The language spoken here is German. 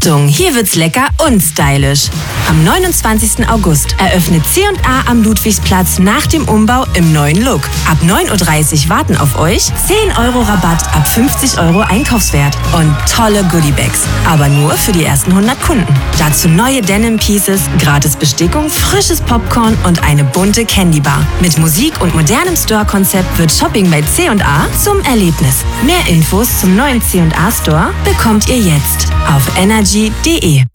Achtung, hier wird's lecker und stylisch. Am 29. August eröffnet C&A am Ludwigsplatz nach dem Umbau im neuen Look. Ab 9.30 Uhr warten auf euch 10 € Rabatt ab 50 € Einkaufswert und tolle Goodiebags. Aber nur für die ersten 100 Kunden. Dazu neue Denim Pieces, gratis Bestickung, frisches Popcorn und eine bunte Candy Bar. Mit Musik und modernem Store-Konzept wird Shopping bei C&A zum Erlebnis. Mehr Infos zum neuen C&A Store bekommt ihr jetzt auf energy.de.